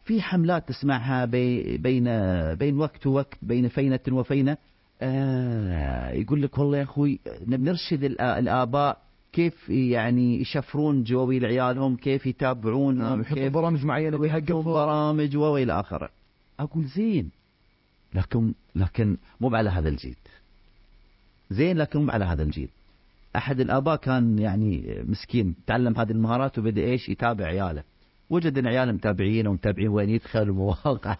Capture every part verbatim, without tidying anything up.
في حملات تسمعها بي بين بين وقت ووقت، بين فينة وفينة، آه يقول لك والله يا أخوي نرشد الآباء كيف يعني يشفرون جوابيل عيالهم، كيف يتابعون، آه يحطوا برامج معينة ويهقفوا برامج وإلى آخره. أقول زين، لكن لكن مو على هذا الجيل، زين لكن مو على هذا الجيل. أحد الآباء كان يعني مسكين تعلم هذه المهارات وبدأ إيش يتابع عياله، وجد إن عياله متابعين ومتابعين وين يدخل المواقع.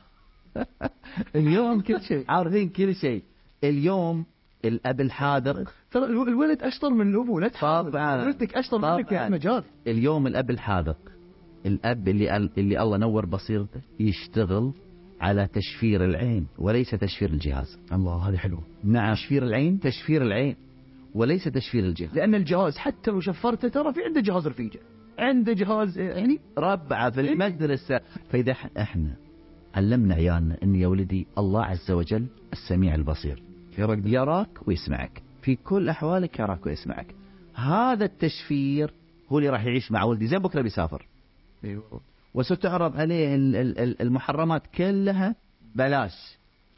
اليوم كل شيء عارفين كل شيء. اليوم الأب الحاذق، ترى الولد أشطر من الأبو، لا تحاول، ولدك أشطر منك يا مجال. اليوم الأب الحاذق، الأب اللي اللي الله نور بصيرته، يشتغل على تشفير العين وليس تشفير الجهاز. الله، هذه حلوة. نعم، تشفير العين، تشفير العين وليس تشفير الجهاز. لأن الجهاز حتى لو شفرته ترى في عنده جهاز رفيجة، عنده جهاز يعني ربعه في المدرسة. فإذا احنا علمنا عيالنا أن يا ولدي الله عز وجل السميع البصير، يراك ويسمعك في كل أحوالك، يراك ويسمعك. هذا التشفير هو اللي راح يعيش مع ولدي. زي بكرة بيسافر، أيوه، وستعرض عليه المحرمات كلها بلاش،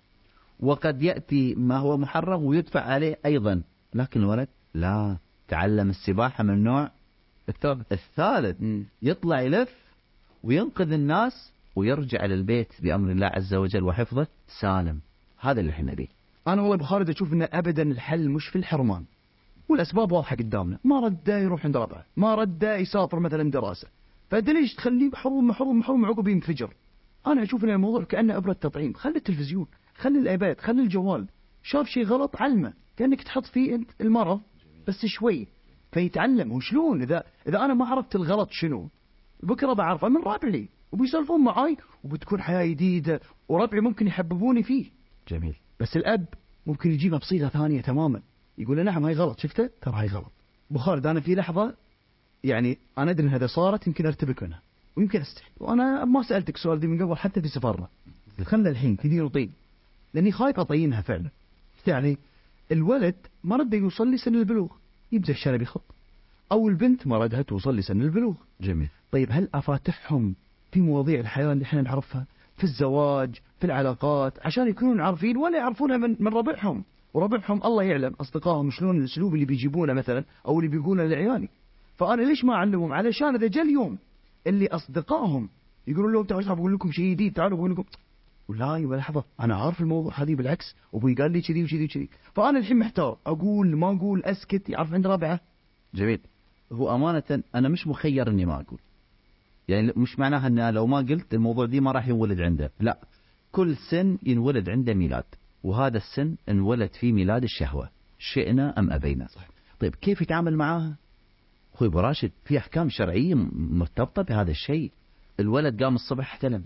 وقد يأتي ما هو محرم ويدفع عليه أيضا. لكن الولد لا، تعلم السباحة من النوع الثالث الثالث م. يطلع يلف وينقذ الناس ويرجع للبيت بأمر الله عز وجل وحفظه سالم. هذا اللي احنا نبيه. أنا والله بخالد أشوف أن أبدا الحل مش في الحرمان، والأسباب واضحة قدامنا. ما رده يروح عند ربعه، ما رده يسافر مثلا دراسة، فأنت ليش تخليه محروم محروم محروم عقب ينفجر؟ أنا أشوف أن الموضوع كأنه إبرة تطعيم. خلي التلفزيون، خلي الآيباد، خلي الجوال، شاف شيء غلط علمه، كأنك تحط فيه أنت المرض بس شوي فيتعلم. وشلون إذا إذا أنا ما عرفت الغلط شنو، بكرة بعرفه من ربعي وبيسولفون معاي وبتكون حياة جديدة، وربعي ممكن يحببوني فيه. جميل. بس الأب ممكن يجيبها بصيغة ثانية تماما، يقول له نعم هاي غلط، شفته ترى هاي غلط. بخالد أنا في لحظة يعني أنا أدري إن هذا صارت يمكن أرتبك منها ويمكن أستحي، وأنا ما سألتك سؤال دي من قبل حتى في سفرنا، خلنا الحين كذي نطين لأني خايف أطينها فعلا. يعني الولد ما رده يوصل لسن البلوغ يبدأ الشنب يخط، أو البنت ما ردها توصل لسن البلوغ. جميل. طيب هل أفاتحهم في مواضيع الحياة اللي احنا نعرفها، في الزواج، في العلاقات، عشان يكونون عارفين ولا يعرفونها من من ربعهم؟ وربعهم الله يعلم أصدقائهم شلون الأسلوب اللي بيجيبونه مثلا أو اللي بيقولونه لعيالي. فأنا ليش ما أعلمهم؟ علشان إذا جاء اليوم اللي أصدقائهم يقولون لهم تعالوا بقول لكم شيء جديد، تعالوا بقول لكم، ولا يبا لحظة أنا عارف الموضوع هذه بالعكس، وأبوي قال لي كذي وكذي وكذي. فأنا الحين محتار، أقول ما أقول، أسكت، يعرف عند رابعة. جميل. هو أمانة أنا مش مخير إني ما أقول، يعني مش معناها أن لو ما قلت الموضوع دي ما راح ينولد عنده، لا، كل سن ينولد عنده ميلاد، وهذا السن انولد فيه ميلاد الشهوة شئنا أم أبينا. طيب كيف يتعامل معاها؟ أخوي أبو راشد في أحكام شرعية مرتبطة بهذا الشيء. الولد قام الصبح احتلم،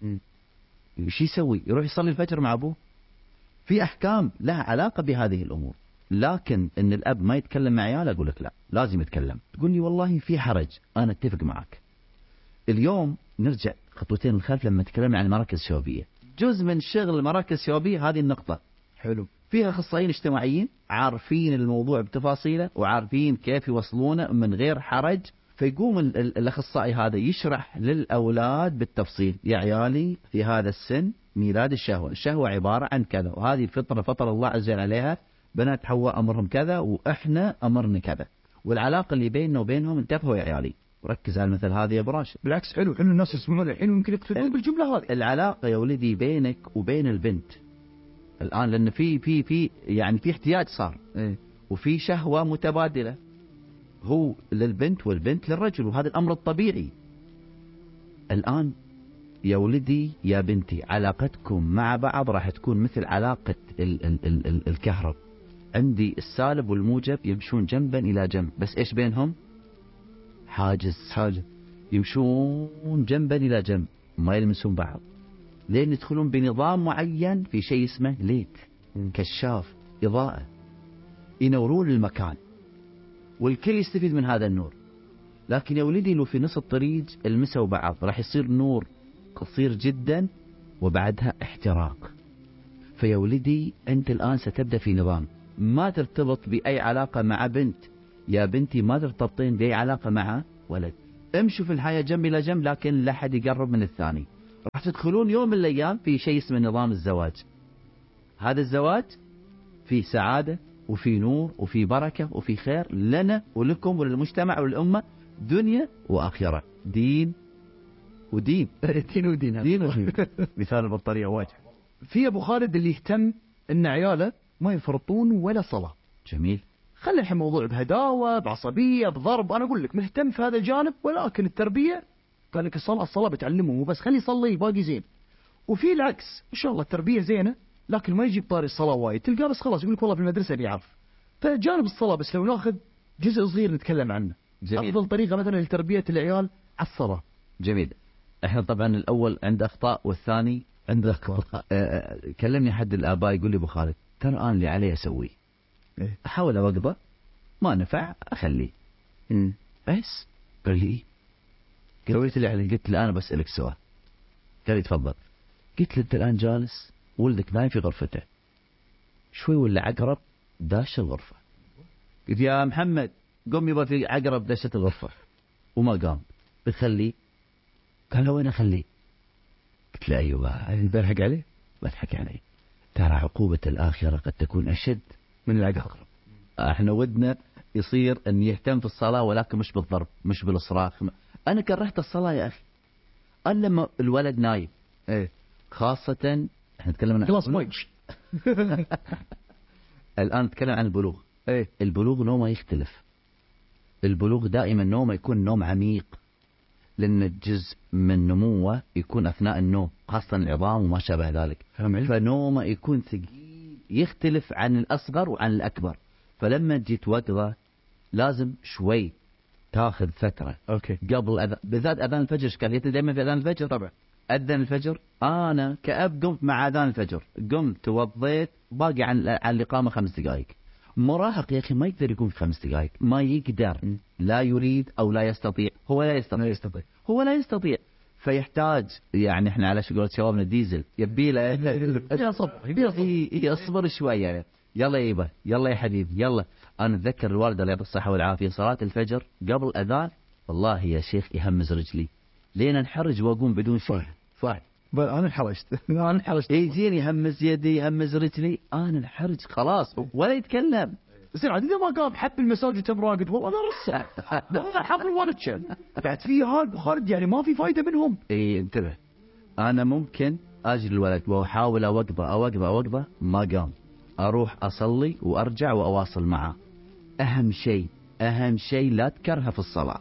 شو يسوي؟ يروح يصلي الفجر مع أبوه. في أحكام لها علاقة بهذه الأمور. لكن إن الأب ما يتكلم مع عياله، أقول لك لا، لازم يتكلم. تقول لي والله في حرج، أنا أتفق معك. اليوم نرجع خطوتين الخلف لما تكلمنا عن المراكز الشبابية. جزء من شغل المراكز الشبابية هذه النقطة. حلو. فيها أخصائيين اجتماعيين عارفين الموضوع بتفاصيله وعارفين كيف يوصلونه من غير حرج. فيقوم الأخصائي هذا يشرح للأولاد بالتفصيل، يا عيالي في هذا السن ميلاد الشهوة، الشهوة عبارة عن كذا، وهذه الفطرة فطر الله عز وجل عليها، بنات حواء أمرهم كذا وإحنا أمرنا كذا، والعلاقة اللي بيننا وبينهم انتبهوا يا عيالي، وركز على مثل هذه يا براشد. بالعكس حلو، حلو الناس يسمعون الحين ويمكن يقتدون بالجملة هذه. العلاقة يا ولدي بينك وبين البنت الآن، لأن في في في يعني في احتياج صار، إيه؟ وفي شهوة متبادلة، هو للبنت والبنت للرجل، وهذا الأمر الطبيعي. الآن يا ولدي يا بنتي علاقتكم مع بعض راح تكون مثل علاقة ال ال ال ال الكهرب. عندي السالب والموجب يمشون جنبا إلى جنب، بس إيش بينهم؟ حاجز. حاجز. يمشون جنبا إلى جنب ما يلمسون بعض، لين يدخلون بنظام معين في شيء اسمه ليت، كشاف، إضاءة، ينورون المكان والكل يستفيد من هذا النور. لكن يا ولدي لو في نص الطريق المسوا بعض راح يصير نور قصير جدا وبعدها احتراق. فيا ولدي أنت الآن ستبدأ في نظام، ما ترتبط بأي علاقة مع بنت، يا بنتي ما ترتبطين بأي علاقة مع ولد. امشوا في الحياة جنب إلى جنب، لكن لا حد يقرب من الثاني. راح تدخلون يوم من الأيام في شيء اسمه نظام الزواج. هذا الزواج فيه سعادة وفي نور وفي بركة وفي خير لنا ولكم وللمجتمع وللأمة، دنيا وآخرة، دين ودين. دين ودين. دين ودين. مثال البطارية واجه. في أبو خالد اللي يهتم إن عياله ما يفرطون ولا صلاة. جميل. خلي الحين موضوع بهداوة بعصبية بضرب، أنا أقول لك مهتم في هذا الجانب، ولكن التربية قال لك الصلاة الصلاة بتعلمه وبس، خلي يصلي باقي زين. وفي العكس إن شاء الله التربية زينة لكن ما يجيب طاري الصلاة وايد، تلقاه بس خلاص يقول لك والله في المدرسة بيعرف. فجانب الصلاة بس لو ناخذ جزء صغير نتكلم عنه. جميل. أفضل طريقة مثلا لتربية العيال على الصلاة. جميل. احنا طبعا الأول عنده أخطاء والثاني عنده أخطاء. أه كلمني حد الآباء يقول لي أبو خالد ترى أنا اللي علي أسويه. إيه؟ أحاول أوقظه ما نفع أخليه. امم بس قال لي إيه؟ سويت اللي علي. قلت له أنا بسألك سؤال. قال لي تفضل. قلت له أنت الآن جالس ولدك نايم في غرفته، شوي ولا عقرب داش الغرفة. قلت يا محمد قم يبا في عقرب داشت الغرفة، وما قام. بتخليه؟ قال له وين أخليه؟ قلت له أيوة بلحق عليه. بضحك عليه. ترى عقوبة الآخرة قد تكون أشد من العقرب. احنا ودنا يصير أن يهتم في الصلاة ولكن مش بالضرب مش بالصراخ. أنا كرهت الصلاة يا أخي. أنا لما الولد نايم إيه خاصة احنا نتكلم عن خلاص موج. الآن نتكلم عن البلوغ. إيه البلوغ نومه يختلف. البلوغ دائما نومه يكون نوم عميق، لأن الجزء من نموه يكون أثناء النوم خاصة العظام وما شابه ذلك، فنومه يكون ثقيل يختلف عن الأصغر وعن الأكبر. فلما تجي توقظه لازم شوي تاخذ فترة. أوكي. قبل أذ... بالذات أذان الفجر إشكاليته دائما في أذان الفجر. طبعا أذن الفجر أنا كأب قمت مع أذان الفجر، قمت توضيت باقي عن عن الإقامة خمس دقائق. مراهق يا أخي ما يقدر يكون في خمس دقائق، ما يقدر. م. لا يريد أو لا يستطيع. هو لا يستطيع. لا يستطيع. هو لا يستطيع. فيحتاج يعني احنا على شقولة شبابنا ديزل يبي له يا صبر يا اصبر شوي يعني. يلا يبا يلا يا حبيبي يلا. انا اتذكر الوالده الله يعطيها الصحه والعافيه صلاه الفجر قبل الاذان والله يا شيخ يهمز رجلي لين انحرج واقوم بدون شيء. صح. بل انا انحرجت. انا انحرجت. يجيني يهمز يدي يهمز رجلي انا انحرج خلاص ولا يتكلم. زين عاد اذا ما قام حب المساج وتم راقد والله انا رسع. هذا حظ الورد بعد في هال خالد يعني ما في فايده منهم. اي انتبه. انا ممكن اجي الولد واحاول اوقظه اوقظه اوقظه ما قام، اروح اصلي وارجع واواصل معه. اهم شيء اهم شيء لا تكرهه في الصلاه.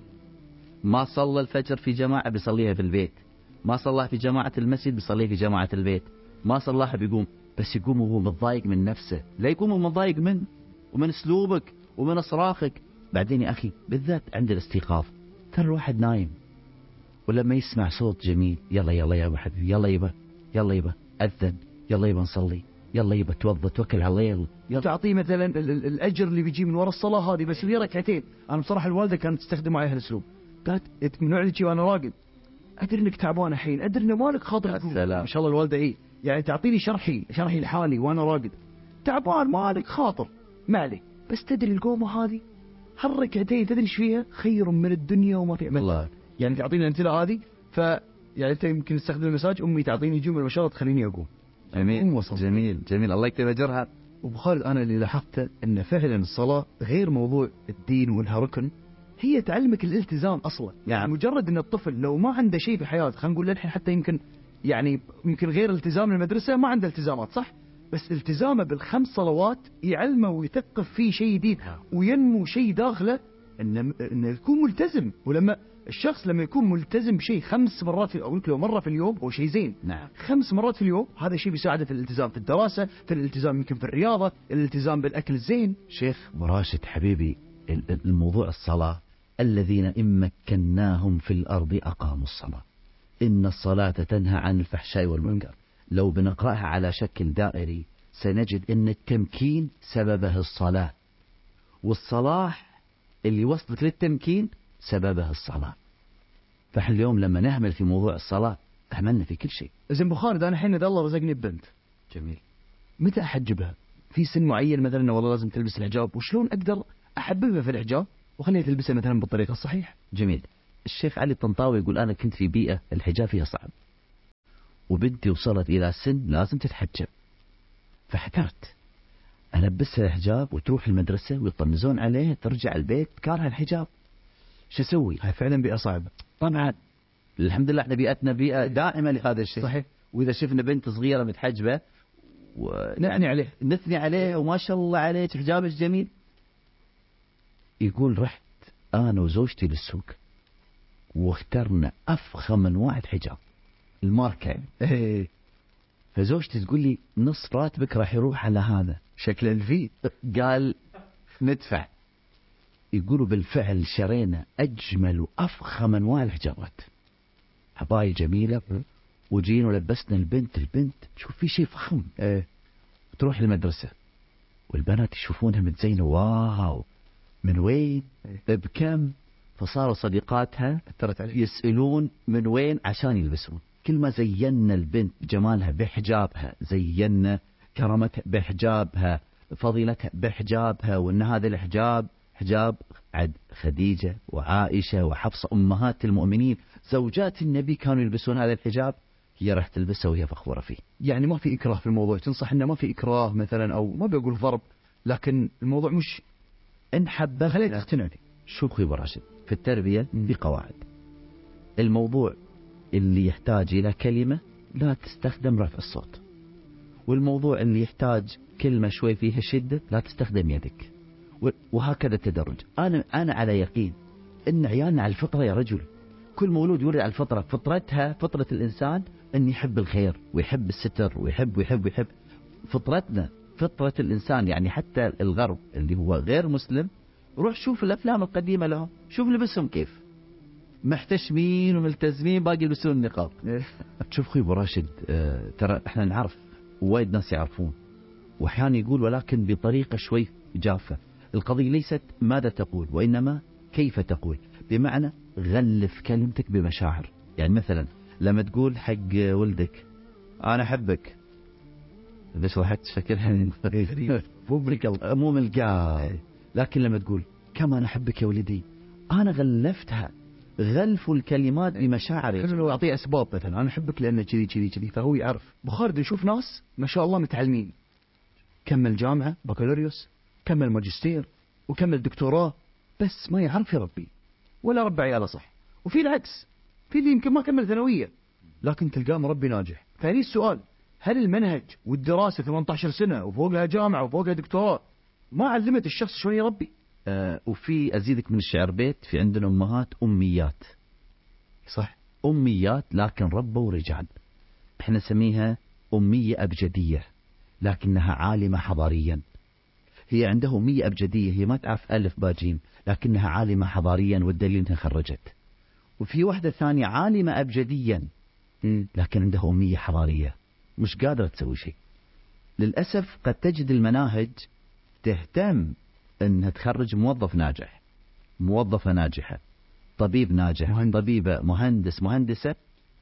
ما صلى الفجر في جماعه بيصليها في البيت، ما صلاه في جماعه المسجد بيصليها في جماعه البيت، ما صلاها بيقوم، بس يقوم وهو متضايق من نفسه، لا يقوم متضايق من ومن اسلوبك ومن صراخك. بعدين يا اخي بالذات عند الاستيقاظ ترى الواحد نايم ولما يسمع صوت جميل يلا يلا يا ابو حبيبي يلا يبا يلا يبا اذن يلا يبا نصلي يلا يبا توضى توكل على الله يلا. تعطيه مثلا الاجر اللي بيجي من وراء الصلاه هذه بس ويا ركعتين. انا بصراحه الوالده كانت تستخدم معي هالاسلوب، قالت من نوع وانا راقد ادري انك تعبان الحين ادري ان مالك خاطر ما شاء الله الوالده ايه يعني تعطيني شرحي شرحي لحالي وانا راقد تعبان مالك خاطر ما عليه بس تدري القومه هذه هالركعتين تدري ايش فيها خير من الدنيا وما في الله. يعني تعطيني الامثله هذه ف يعني انت يمكن تستخدم المساج امي تعطيني جمل ما شاء الله تخليني اقوم. جميل جميل جميل الله يكتب اجرها. ابو خالد انا اللي لاحظته ان فعلا الصلاه غير موضوع الدين وانها ركن، هي تعلمك الالتزام اصلا. يعني مجرد ان الطفل لو ما عنده شيء في حياته خلينا نقول للحين حتى يمكن يعني يمكن غير التزام المدرسه ما عنده التزامات صح، بس التزامه بالخمس صلوات يعلمه ويثقف فيه شيء جديد وينمو شيء داخله انه انه يكون ملتزم. ولما الشخص لما يكون ملتزم بشيء خمس مرات في او لو مره في اليوم هو شيء زين. نعم. خمس مرات في اليوم هذا شيء بيساعده في الالتزام في الدراسه، في الالتزام يمكن في الرياضه، الالتزام بالاكل الزين. شيخ براشد حبيبي الموضوع الصلاه الذين إن مكناهم في الأرض أقاموا الصلاة إن الصلاة تنهى عن الفحشاء والمنكر. لو بنقرأها على شكل دائري سنجد أن التمكين سببه الصلاة، والصلاح اللي وصلت للتمكين سببه الصلاة. فإحنا اليوم لما نهمل في موضوع الصلاة أهملنا في كل شيء. زين أبو خالد أنا حين إذا الله رزقني ببنت جميل متى أحجبها؟ في سن معين مثلا والله لازم تلبس الحجاب، وشلون أقدر أحببها في الحجاب وخليها تلبسها مثلا بالطريقة الصحيحة؟ جميل. الشيخ علي الطنطاوي يقول أنا كنت في بيئة الحجاب فيها صعب، وبنتي وصلت إلى سن لازم تتحجب، فاحترت ألبسها حجاب وتروح المدرسة ويطنزون عليها، ترجع البيت كارها الحجاب، شو أسوي؟ هاي فعلا بيئة صعبة. طبعا الحمد لله احنا بيئتنا بيئة دائمة لهذا الشيء. صحيح. وإذا شفنا بنت صغيرة متحجبة ونعني عليه نثني عليه وما شاء الله عليك حجابك جميل. يقول رحت أنا وزوجتي للسوق واخترنا أفخم أنواع الحجاب الماركة. ايه. فزوجتي تقول لي نص راتبك راح يروح على هذا. شكله فيه. قال ندفع. يقولوا بالفعل شرينا أجمل وأفخم أنواع الحجابات، عباية جميلة، وجينا ولبسنا البنت. البنت شوف في شيء فخم. ايه. تروح المدرسة والبنات يشوفونها متزينة، واو من وين؟ إيه. بكم؟ فصاروا صديقاتها أثرت عليه. يسألون من وين عشان يلبسون. كل ما زينا البنت جمالها بحجابها، زينا كرامتها بحجابها، فضيلتها بحجابها، وان هذا الحجاب حجاب عد خديجة وعائشة وحفصة أمهات المؤمنين زوجات النبي كانوا يلبسون هذا الحجاب، هي راح تلبسه وهي فخورة فيه. يعني ما في إكراه في الموضوع، تنصح إنه ما في إكراه مثلا، أو ما بقول ضرب، لكن الموضوع مش إن حبه خليت تقتنع. شوف أخوي أبو راشد، في التربية في قواعد. الموضوع اللي يحتاج إلى كلمة لا تستخدم رفع الصوت، والموضوع اللي يحتاج كلمة شوي فيها شدة لا تستخدم يدك، وهكذا التدرج. أنا أنا على يقين إن عيالنا على الفطرة يا رجل، كل مولود يولد على الفطرة، فطرتها فطرة الإنسان أن يحب الخير ويحب الستر ويحب ويحب ويحب. فطرتنا فطرة الإنسان، يعني حتى الغرب اللي هو غير مسلم، روح شوف الأفلام القديمة لهم، شوف لبسهم كيف محتشمين وملتزمين، باقي يلبسون النقاب. شوف أخوي أبو راشد، اه ترى احنا نعرف وايد ناس يعرفون، وأحيانا يقول ولكن بطريقة شوي جافة. القضية ليست ماذا تقول وإنما كيف تقول، بمعنى غلف كلمتك بمشاعر. يعني مثلا لما تقول حق ولدك أنا أحبك، ليش ضحكت شكلها غريب مو بالقلب مو من القلب، لكن لما تقول كما أنا أحبك يا ولدي، أنا غلفتها. غلفوا الكلمات بمشاعر. خلينا لو أعطيه أسباب، مثلا أنا أحبك لأن كذي كذي كذي، فهو يعرف. بخارد نشوف ناس ما شاء الله متعلمين، كمل جامعة بكالوريوس، كمل ماجستير، وكمل دكتوراه، بس ما يعرف يربي ولا ربى عياله صح. وفي العكس، في اللي يمكن ما كمل ثانوية لكن تلقاه مربي ناجح. فهني السؤال، هل المنهج والدراسة ثمانية عشر سنة وفوقها جامعة وفوقها دكتوراه ما علمت الشخص شوي يربي؟ آه وفي أزيدك من الشعر بيت، في عندنا أمهات أميات. صح، أميات لكن ربوا رجال. احنا نسميها أمية أبجدية لكنها عالمة حضاريا. هي عندها أمية أبجدية، هي ما تعرف ألف باجيم لكنها عالمة حضاريا، والدليل أنها خرجت. وفي واحدة ثانية عالمة أبجديا لكن عندها أمية حضارية، مش قادرة تسوي شيء. للأسف قد تجد المناهج تهتم أنها تخرج موظف ناجح، موظفة ناجحة، طبيب ناجح، مهندس. طبيبة، مهندس، مهندسة،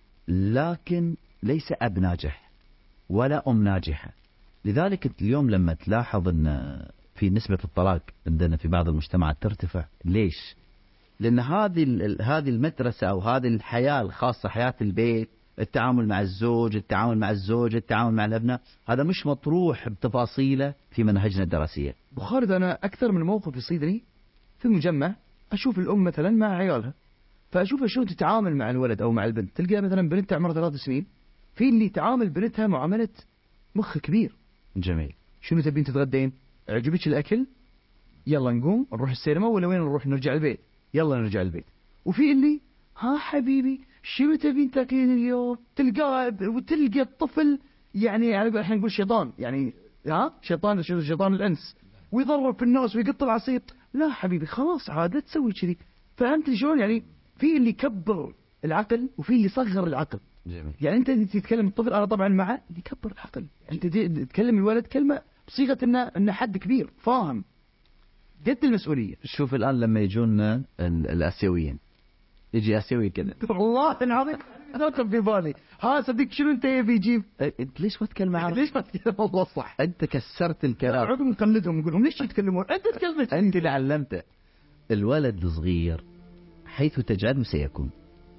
لكن ليس أب ناجح ولا أم ناجحة. لذلك اليوم لما تلاحظ أن في نسبة الطلاق عندنا في بعض المجتمعات ترتفع، ليش؟ لأن هذه هذه المدرسة أو هذه الحياة الخاصة، حياة البيت، التعامل مع الزوج، التعامل مع الزوج، التعامل مع الأبناء، هذا مش مطروح بتفاصيله في منهجنا الدراسية. بخارد أنا أكثر من موقف يصيدني في المجمع، أشوف الأم مثلا مع عيالها، فأشوفها شلون تتعامل مع الولد أو مع البنت. تلقى مثلا بنتها عمرها ثلاث سنين، في اللي تعامل بنتها معاملة مخ كبير. جميل. شنو تبين تتغدين؟ عجبك الأكل؟ يلا نقوم نروح السينما، ولا وين نروح نرجع البيت؟ يلا نرجع البيت. وفي اللي ها حبيبي شنو تبين تاكلين اليوم؟ تلقى وتلقى الطفل يعني على الحين نقول شيطان، يعني ها شيطان شيطان الانس، ويضرب في الناس ويقط العصير. لا حبيبي خلاص عاد لا تسوي كذي. فهمت شلون؟ يعني في اللي يكبر العقل وفي اللي يصغر العقل. جميل. يعني انت تتكلم الطفل، انا طبعا معه اللي يكبر العقل، انت تتكلم الولد كلمه بصيغه انه انه حد كبير فاهم قد المسؤوليه. شوف الان لما يجونا الاسيويين، يجي اسيوي كذا والله العظيم انا كان في بالي ها صدق شنو انت يبي يجيب؟ انت ليش ما تتكلم عربي؟ ليش ما تتكلم؟ والله صح، انت كسرت الكلام. نقعد نقلدهم نقول لهم ليش يتكلمون؟ انت تكلمت، انت اللي علمته. الولد الصغير حيث تجعله سيكون.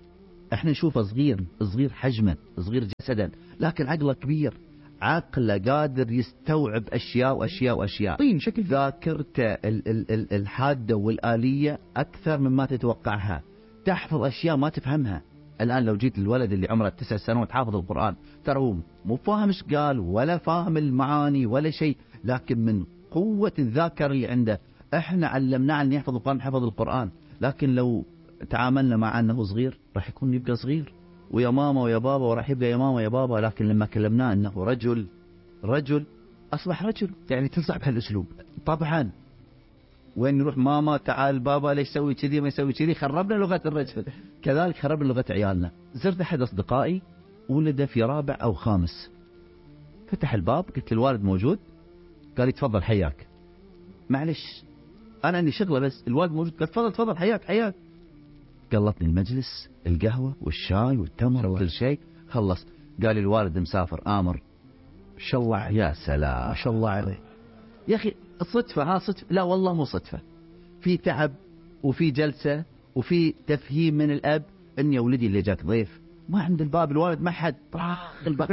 احنا نشوفه صغير صغير حجما صغير جسدا، لكن عقله كبير، عقله قادر يستوعب اشياء واشياء واشياء. طين شكل ذاكرته ال ال ال الحاده والاليه اكثر مما تتوقعها، تحفظ اشياء ما تفهمها. الان لو جيت الولد اللي عمره تسع سنوات حافظ القران، ترى هو مو فاهم ايش قال ولا فاهم المعاني ولا شيء، لكن من قوه الذاكره اللي عنده. احنا علمناه ان يحفظ القران، حفظ القران، لكن لو تعاملنا مع انه صغير راح يكون يبقى صغير ويا ماما ويا بابا، وراح يبقى يا ماما ويا بابا. لكن لما كلمناه انه رجل رجل اصبح رجل. يعني تنصح بهالاسلوب؟ طبعا. وين نروح ماما تعال بابا ليش يسوي كذي ما يسوي كذي، خربنا لغه الرجل. كذلك خربنا لغه عيالنا. زرت احد اصدقائي ولده في رابع او خامس، فتح الباب قلت الوالد موجود؟ قال لي تفضل حياك. معلش انا عندي شغله بس الوالد موجود. قال تفضل تفضل حياك حياك. قلطني المجلس، القهوه والشاي والتمر وكل شيء، خلص. قال لي الوالد مسافر آمر. ما شاء الله. يا سلام ما شاء الله عليه. يا اخي صدفه، ها صدفه؟ لا والله مو صدفه، في تعب وفي جلسه وفي تفهيم من الاب ان يا ولدي اللي جاك ضيف ما عند الباب، الوالد ما حد طراخ الباب.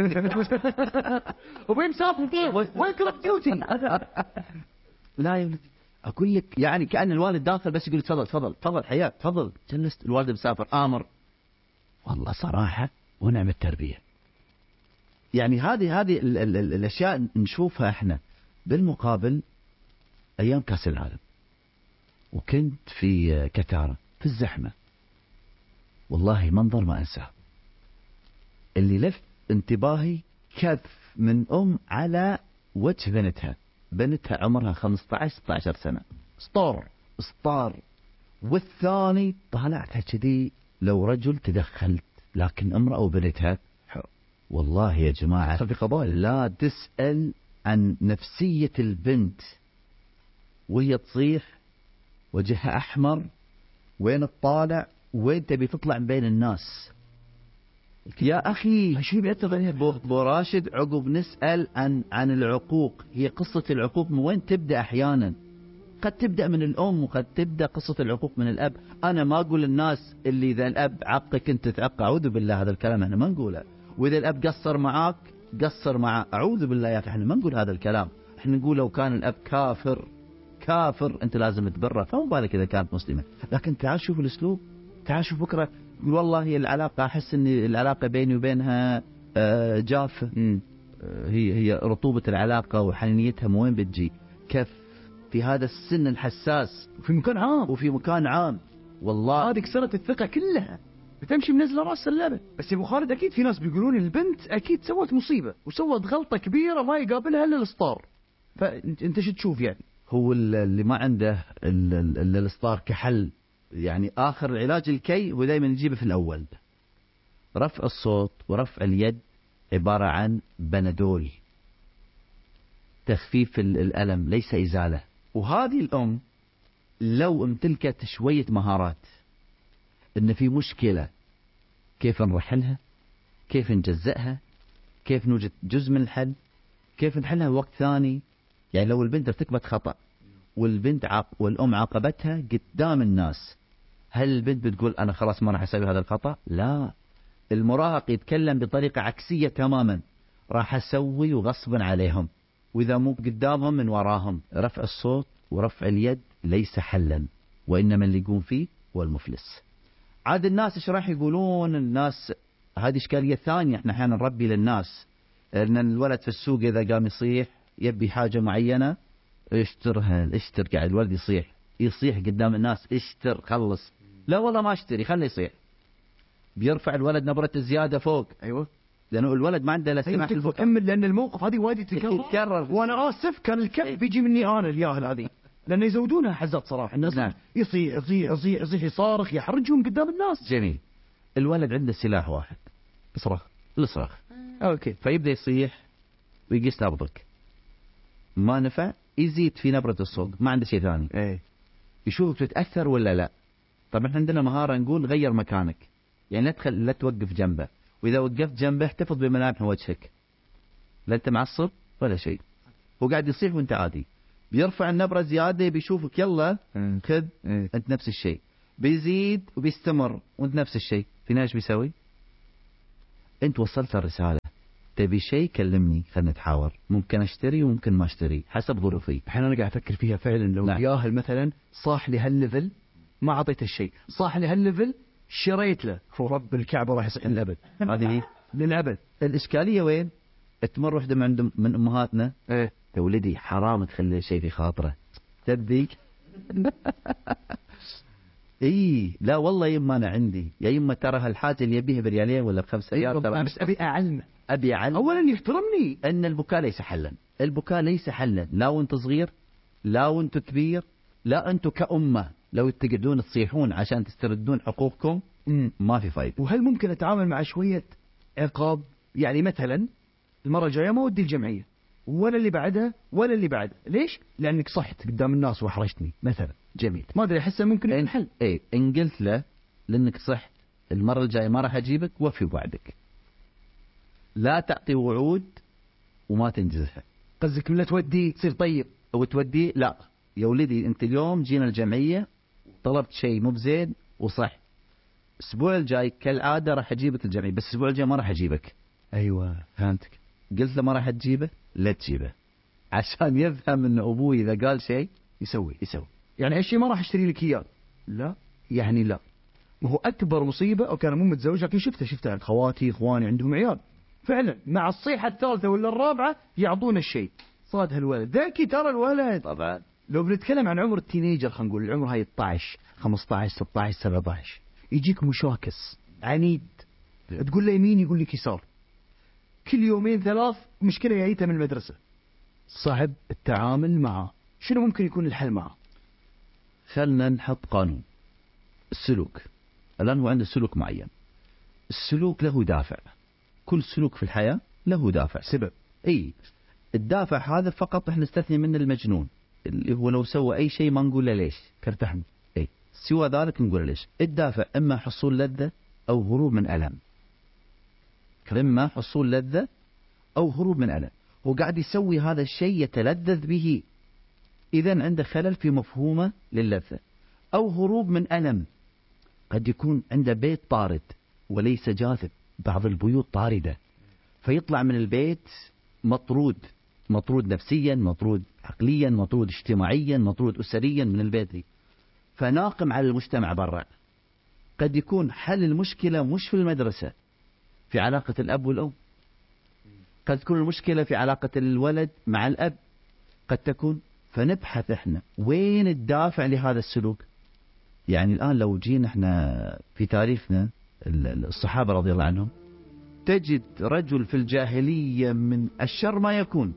وين مسافر فيه؟ وين كلب ديوتي؟ لا يا ولدي اقول لك يعني كأن الوالد داخل بس يقول تفضل تفضل تفضل حياك تفضل. جلست الوالد مسافر آمر. والله صراحه ونعم التربيه. يعني هذه هذه ال ال ال الاشياء نشوفها احنا. بالمقابل ايام كاس العالم وكنت في كتارة في الزحمه، والله منظر ما انساه. اللي لفت انتباهي كف من ام على وجه بنتها، بنتها عمرها خمسة عشر ستة عشر سنه، سطار سطار. والثاني طالعتها كذي لو رجل تدخلت، لكن امراه وبنتها. والله يا جماعه في قضايا لا تسال عن نفسيه البنت وهي تصيح وجهها احمر، وين تطالع وين تبي تطلع من بين الناس. يا اخي شو بيأثر عليها؟ بو راشد عقب نسال عن عن العقوق. هي قصه العقوق من وين تبدا؟ احيانا قد تبدا من الام وقد تبدا قصه العقوق من الاب. انا ما اقول للناس اللي اذا الاب عقك انت تعق، اعوذ بالله، هذا الكلام احنا ما نقوله. واذا الاب قصر معاك قصر معه، اعوذ بالله يا اخي، احنا ما نقول هذا الكلام. احنا نقول لو كان الاب كافر كافر انت لازم تبره، فما بالك اذا كانت مسلمه. لكن تعال شوف الاسلوب، تعال شوف بكره يقول والله هي العلاقه، احس ان العلاقه بيني وبينها جافه. هي هي رطوبه العلاقه وحنيتها من وين بتجي؟ كيف في هذا السن الحساس وفي مكان عام وفي مكان عام. والله هذه كسرت الثقه كلها، بتمشي منزله راس اللعبه. بس يا ابو خالد اكيد في ناس بيقولون البنت اكيد سوت مصيبه وسوت غلطه كبيره ما يقابلها الا الاسطار. فانت شو تشوف يعني؟ هو اللي ما عنده الا الاسطار كحل، يعني اخر العلاج الكي هو دائما نجيبه في الاول. رفع الصوت ورفع اليد عباره عن بنادول، تخفيف الالم ليس ازاله. وهذه الام لو امتلكت شويه مهارات ان في مشكله كيف نرحلها، كيف نجزئها، كيف نوجد جزء من الحل، كيف نحلها بوقت ثاني. يعني لو البنت ارتكبت خطأ والبنت عاق والأم عاقبتها قدام الناس، هل البنت بتقول أنا خلاص ما راح أسوي هذا الخطأ؟ لا، المراهق يتكلم بطريقة عكسية تماما، راح أسوي وغصبا عليهم، وإذا مو قدامهم من وراهم. رفع الصوت ورفع اليد ليس حلا، وإنما اللي يقوم فيه هو المفلس. عاد الناس ايش راح يقولون؟ الناس هذه إشكالية ثانية احنا أحيانا نربي للناس ان الولد في السوق اذا قام يصيح يبي حاجه معينه اشترها، اشتر. قاعد الولد يصيح يصيح قدام الناس، اشتر خلص. لا والله ما اشتري، خليه يصيح. بيرفع الولد نبرته زياده فوق. ايوه لانه الولد ما عنده لا سمع في البكاء، لان الموقف هذه وايد يتكرر. وانا اسف كان الكف بيجي مني انا الياهل هذه، لان يزودونها حزات صراحه. الناس نعم. يصيح يصيح يصيح يصيح يصارخ يحرجهم قدام الناس. جميل. الولد عنده سلاح واحد، يصرخ الصراخ. اوكي. فيبدا يصيح ويقيس نبضك، ما نفع يزيد في نبرة الصوت، ما عنده شيء ثاني. ايه يشوفك تتأثر ولا لا. طبعا عندنا مهارة نقول غير مكانك، يعني لا تخل لا توقف جنبه، وإذا وقفت جنبه احتفظ بملامح وجهك، لا أنت معصب ولا شيء. هو قاعد يصيح وأنت عادي، بيرفع النبرة زيادة بيشوفك يلا خذ. إيه. أنت نفس الشيء، بيزيد وبيستمر وأنت نفس الشيء، في ناس بيسوي، انت وصلت الرسالة، تبي شيء كلمني خلنا نتحاور، ممكن اشتري وممكن ما اشتري حسب ظروفي. الحين انا قاعد افكر فيها فعلا، لو نعم. ياهل مثلا صاح لي هالليفل ما اعطيته الشيء، صاح لي هالليفل شريت له، ورب الكعبه راح يصير للابد. هذه هي للابد. الاشكاليه وين؟ تمر وحده من عند من امهاتنا، ايه يا ولدي حرام تخلي شيء في خاطره تبي. اي لا والله يما انا عندي، يا يما ترى هالحاجه اللي يبيها بريالين ولا بخمس ريال، ترى بس ابي اعلمه، ابي اعلم اولا يحترمني. ان البكاء ليس حلا، البكاء ليس حلا، لا وانت صغير لا وانت كبير، لا انتم كأمة لو تقعدون تصيحون عشان تستردون حقوقكم مم. ما في فايدة. وهل ممكن اتعامل مع شويه عقاب؟ يعني مثلا المره الجايه ما ودي الجمعيه ولا اللي بعدها ولا اللي بعدها، ليش؟ لانك صحت قدام الناس واحرجتني مثلا. جميل. ما ادري، احس ممكن يكون إن حل. ايه ان قلت له لانك صحت المرة الجاية ما راح اجيبك، وفي وعدك، لا تعطي وعود وما تنجزها. قصدك لا تودي تصير طيب وتودي لا يا ولدي انت اليوم جينا الجمعية طلبت شيء مو بزين وصح، الاسبوع الجاي كالعادة راح اجيبك الجمعية، بس الاسبوع الجاي ما راح اجيبك. ايوه فهمتك. قلت له ما راح تجيبه لا تجيبه، عشان يفهم ان ابوي اذا قال شيء يسوي يسوي. يعني هالشيء ما راح اشتري لك اياه، لا يعني لا. ما هو اكبر مصيبه، او كان مو متزوج لكن شفته شفته عند خواتي اخواني عندهم عيال فعلا مع الصيحه الثالثه ولا الرابعه يعطون الشيء. صاد هالولد ذكي ترى الولد. طبعا لو بنتكلم عن عمر التينيجر، خلينا نقول العمر هاي اثنا عشر خمسة عشر ستة عشر سبعة عشر، يجيك مشاكس عنيد، تقول له يمين يقول لك يسار، كل يومين ثلاث مشكله جايته من المدرسه، صعب التعامل معه. شنو ممكن يكون الحل معه؟ خلنا نحط قانون السلوك. الآن هو عنده سلوك معين، السلوك له دافع، كل سلوك في الحياة له دافع سبب. اي الدافع هذا فقط احنا نستثني منه المجنون اللي هو لو سوى اي شيء ما نقول له ليش كرتحمل، اي سوى ذلك نقول له ليش. الدافع اما حصول لذة او هروب من ألم، اما حصول لذة او هروب من ألم. هو قاعد يسوي هذا الشيء يتلذذ به، اذا عنده خلل في مفهومه للذة. او هروب من ألم، قد يكون عنده بيت طارد وليس جاذب، بعض البيوت طاردة فيطلع من البيت مطرود، مطرود نفسيا، مطرود عقليا، مطرود اجتماعيا، مطرود أسريا من البيت دي، فناقم على المجتمع برا. قد يكون حل المشكلة مش في المدرسة، في علاقة الأب والأم، قد تكون المشكلة في علاقة الولد مع الأب، قد تكون. فنبحث احنا وين الدافع لهذا السلوك. يعني الآن لو جينا احنا في تاريخنا الصحابة رضي الله عنهم، تجد رجل في الجاهلية من الشر ما يكون،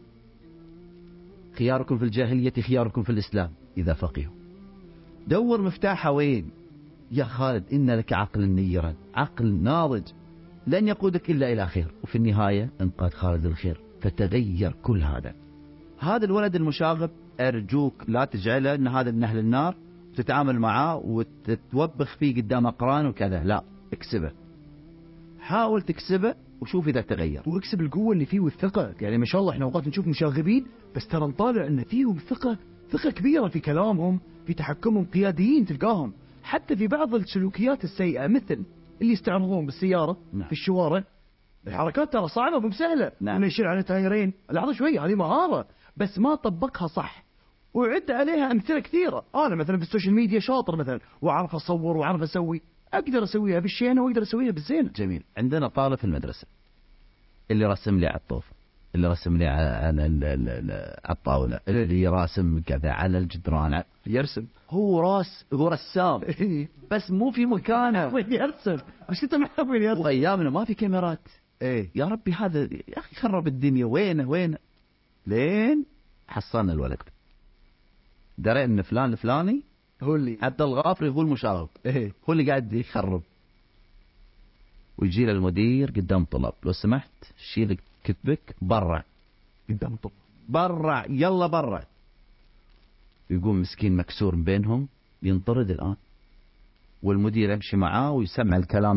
خياركم في الجاهلية خياركم في الإسلام إذا فقهوا. دور مفتاحه وين يا خالد، إن لك عقل نيرا، عقل ناضج لن يقودك إلا إلى خير، وفي النهاية انقاد خالد الخير، فتغير كل هذا. هذا الولد المشاغب أرجوك لا تجعله أن هذا من أهل النار وتتعامل معاه وتتوبخ فيه قدام أقران وكذا، لا، اكسبه، حاول تكسبه وشوف إذا تغير، واكسب القوة اللي فيه والثقة. يعني ما شاء الله احنا اوقات نشوف مشاغبين بس ترى نطالع ان فيهم ثقة، ثقة كبيرة في كلامهم، في تحكمهم، قياديين تلقاهم. حتى في بعض السلوكيات السيئة مثل اللي يستعرضون بالسيارة نعم. في الشوارع، الحركات ترى صعبة مو سهلة. نعم. انه يشيل على تايرين، لحظة شوي، هذه مهارة بس ما طبقها صح، وعد عليها امثله كثيره. انا مثلا في السوشيال ميديا شاطر مثلا، واعرف اصور واعرف اسوي، اقدر اسويها بالشينه واقدر اسويها بالزينه. جميل. عندنا طالب في المدرسه اللي رسم لي على الطوف، اللي رسم لي على على الطاوله، اللي راسم كذا على الجدران، يرسم، هو راس هو رسام بس مو في مكانه. وين يرسم؟ وش انت معه وين يرسم؟ وايامنا ما في كاميرات. ايه يا ربي هذا يا اخي خرب الدنيا، وينه وينه لين حصلنا الولد، درى ان فلان الفلاني هو اللي عبد الغافري هو المشاغب، ايه هو اللي قاعد يخرب. ويجي له المدير قدام طلاب، لو سمحت شيل كتبك برا، قدام الطلاب برا، يلا برا. يقوم مسكين مكسور من بينهم، ينطرد الآن، والمدير يمشي معاه ويسمع الكلام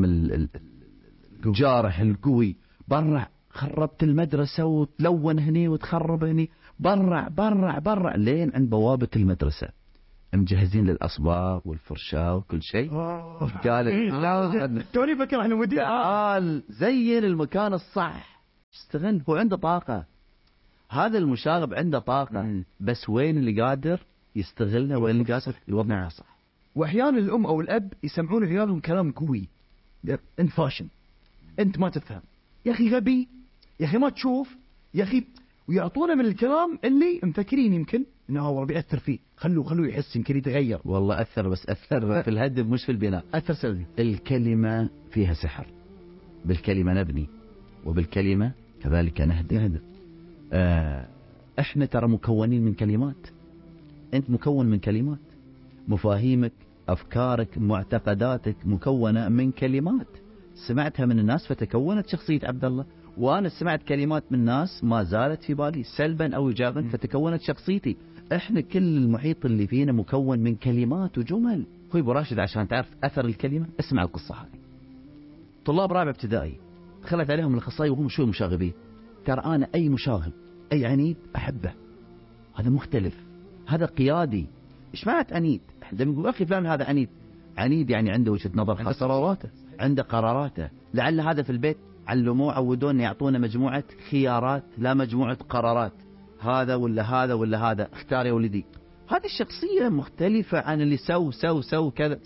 الجارح القوي، برا خربت المدرسة وتلون هني وتخرب هني، برع برع برع لين عند بوابة المدرسة. مجهزين للأصباغ والفرشاة وكل شيء. قال لا توني فكر احنا ودي قال زين المكان الصح، اشتغل. هو عنده طاقة، هذا المشاغب عنده طاقة. مم. بس وين اللي قادر يستغلها، وين اللي قادر يوضعها صح. واحيانا الام او الاب يسمعون عيالهم كلام قوي، انت فاشن، انت ما تفهم، يا اخي غبي، يا اخي ما تشوف، يا اخي، ويعطونا من الكلام اللي مفكرين يمكن انه هو بيأثر فيه، خلوه خلوه يحس يمكن يتغير. والله اثر، بس اثر في الهدم مش في البناء، اثر سلبي. الكلمة فيها سحر، بالكلمة نبني وبالكلمة كذلك نهدم. آه احنا ترى مكونين من كلمات، انت مكون من كلمات، مفاهيمك، افكارك، معتقداتك مكونة من كلمات سمعتها من الناس فتكونت شخصية عبد الله، وانا سمعت كلمات من الناس ما زالت في بالي سلبا او ايجابا فتكونت شخصيتي. احنا كل المحيط اللي فينا مكون من كلمات وجمل. اخوي ابو راشد عشان تعرف اثر الكلمة اسمع القصة هذه. طلاب رابع ابتدائي دخلت عليهم الاخصائي وهم شوي مشاغبين. ترى انا اي مشاغب اي عنيد احبه، هذا مختلف، هذا قيادي. ايش معنات عنيد؟ احنا نقول اخي فلان هذا عنيد، عنيد يعني عنده وجهة نظر خاصة، عنده قراراته، عنده قراراته. لعل هذا في البيت علموه عودونا يعطونا مجموعة خيارات لا مجموعة قرارات، هذا ولا هذا ولا هذا، اختار يا ولدي. هذه الشخصية مختلفة عن اللي سو سو سو كذا.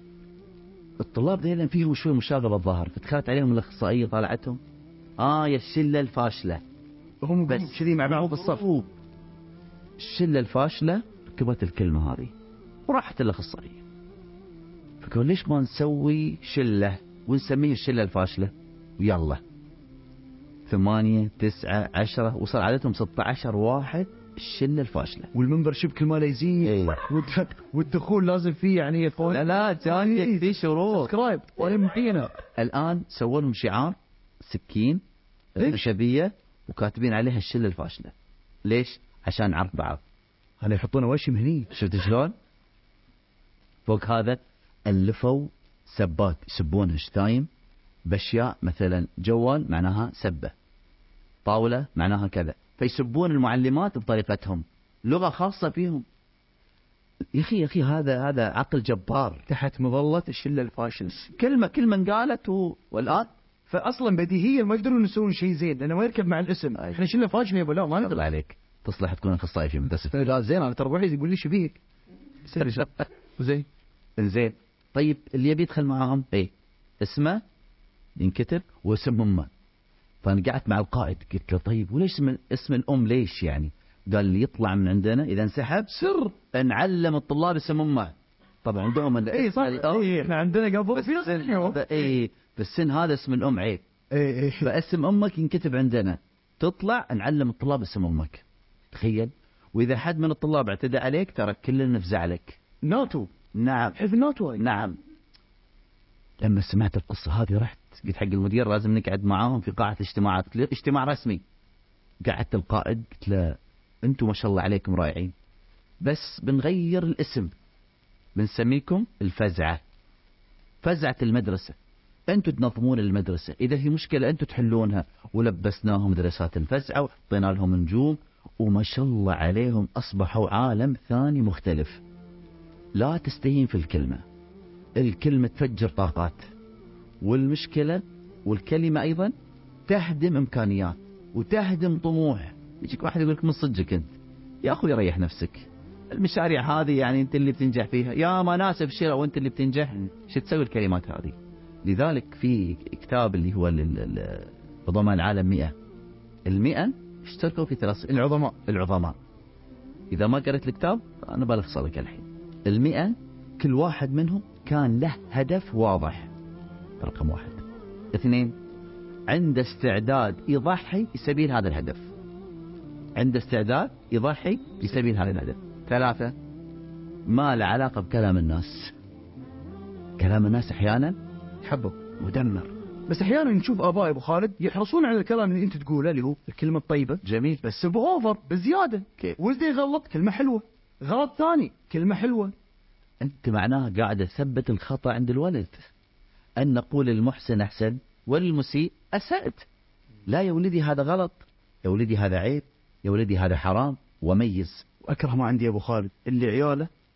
الطلاب ذيلا فيهم شوي مشاغبة الظاهر، فدخلت عليهم الاخصائية طالعتهم اه يا الشلة الفاشلة، هم بس كذي مع بعض بالصف. الشلة الفاشلة ركبت الكلمة هذه وراحت الاخصائية، فقالوا ليش ما نسوي شلة ونسميه الشلة الفاشلة؟ ويلا ثمانية تسعة عشرة وصل عددهم ستة عشر واحد الشلة الفاشلة. والمنبر شب كل ما لا يزيد. ايه. والدخول لازم فيه يعني يفون. لا لا جاني في شروط. سبسكرايب ولا الآن سووا لهم شعار سكين خشبية وكاتبين عليها الشلة الفاشلة. ليش؟ عشان نعرف بعض. هلا يحطونه وشم هني. شفت شلون؟ فوق هذا ألفوا سبات يسبونه شتايم باشياء، مثلا جوال معناها سبة، طاولة معناها كذا، فيسبون المعلمات بطريقتهم، لغة خاصة فيهم. يا أخي يا أخي هذا هذا عقل جبار تحت مظلة الشلة الفاشل. كلمة كلمة انقالت و... والآن فأصلا بديهيا ما يقدرون يسوون شيء زين لأنه ما يركب مع الاسم. أي. احنا شلة فاشل يا ابو لا ما نقدر عليك تصلح تكون اخصائي في مدرسة. لا زين انا ترى ابوي يقول لي شبيك زين زين. طيب اللي يبي يدخل معاهم ايه اسمه ينكتب واسم امه. فانا قعدت مع القائد قلت له طيب وليش اسم اسم الام ليش يعني؟ قال لي يطلع من عندنا اذا انسحب سر نعلم الطلاب اسم امه. طبعا عندهم اي صح اي احنا عندنا قبل في اي بالسن هذا اسم الام عيب. اي اي فاسم امك ينكتب عندنا، تطلع نعلم الطلاب اسم امك. تخيل. واذا حد من الطلاب اعتدى عليك ترى كلنا نفزع لك. ناتو. نعم حلف ناتو. نعم. لما سمعت القصة هذه رحت قلت حق المدير لازم نقعد معاهم في قاعة اجتماعات، اجتماع رسمي. قعدت القائد قلت له انتم ما شاء الله عليكم رائعين، بس بنغير الاسم، بنسميكم الفزعة، فزعة المدرسة. انتم تنظمون المدرسة، اذا في مشكلة انتم تحلونها. ولبسناهم دراسات الفزعة وحطينا لهم نجوم، وما شاء الله عليهم اصبحوا عالم ثاني مختلف. لا تستهين في الكلمة، الكلمة تفجر طاقات، والمشكلة والكلمة أيضا تهدم إمكانيات وتهدم طموح. يجيك واحد يقول لك من صدقك أنت يا أخوي ريح نفسك، المشاريع هذه يعني أنت اللي بتنجح فيها، يا ما ناس في شراء وأنت اللي بتنجح، شو تسوي الكلمات هذه؟ لذلك في كتاب اللي هو عظماء العالم مئة، المئة اشتركوا في ثلاث العظماء العظماء. إذا ما قرأت الكتاب أنا بلخص لك الحين. المئة كل واحد منهم كان له هدف واضح، رقم واحد. اثنين، عنده استعداد يضحي في سبيل هذا الهدف، عنده استعداد يضحي في سبيل هذا الهدف. ثلاثة، ما له علاقة بكلام الناس، كلام الناس أحيانا يحبه مدمر. بس أحيانا نشوف آباء أبو خالد يحرصون على الكلام اللي أنت تقوله اللي هو الكلمة الطيبة. جميل. بس بأوفر بزيادة. كيف؟ ولدي يغلط كلمة حلوة، غلط ثاني كلمة حلوة. أنت معناها قاعدة تثبت الخطأ عند الولد، أن نقول المحسن أحسن والمسيء أسأت. لا يا ولدي هذا غلط، يا ولدي هذا عيب، يا ولدي هذا حرام، وميز. وأكره ما عندي أبو خالد اللي عياله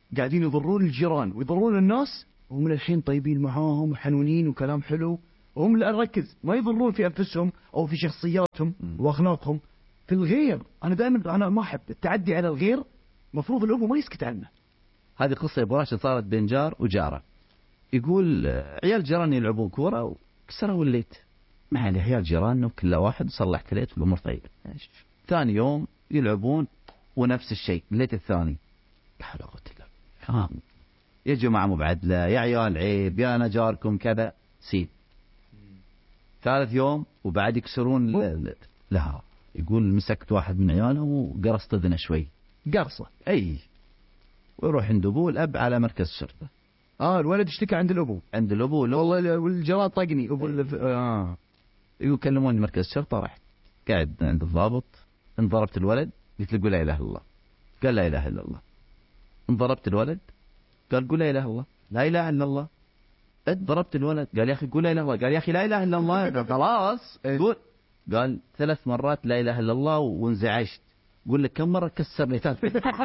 قاعدين يضرون الجيران ويضرون الناس، وهم الحين طيبين معاهم وحنونين وكلام حلو، وهم اللي نركز ما يضرون في أنفسهم أو في شخصياتهم وأخلاقهم، في الغير. أنا دائما أنا ما أحب التعدي على الغير، مفروض الأبو ما يسكت عنه. هذه قصة أبو راشد صارت بين جار وجارة. يقول عيال جيران يلعبون كورة وكسروا الليت، مع عيال جيراننا وكل واحد صلحت ليت والأمور طيبة. ثاني يوم يلعبون ونفس الشيء، الليت الثاني لا حول ولا قوة إلا بالله. يا جماعة مو بعدلة، يا عيال عيب، يا أنا جاركم كذا سيد. ثالث يوم وبعد يكسرون لا، يقول مسكت واحد من عيالهم وقرصت اذنه شوي قرصة اي، ويروح عند ابوه الاب على مركز الشرطه. اه الولد اشتكى عند الابو عند الابو والله والجواد طقني ابو الف... اه يكلموني مركز الشرطه. رحت قاعد عند الضابط، انضربت الولد، قلت له قول لا اله الا الله. قال لا اله الا الله. انضربت الولد، قال قول لا اله الا الله. لا اله الا الله. ضربت الولد، قال يا اخي قول لا اله الا الله. قال يا اخي لا اله الا الله. خلاص قول. قال ثلاث مرات لا اله الا الله وانزعجت. قول لك كم مره كسر لي ثالث.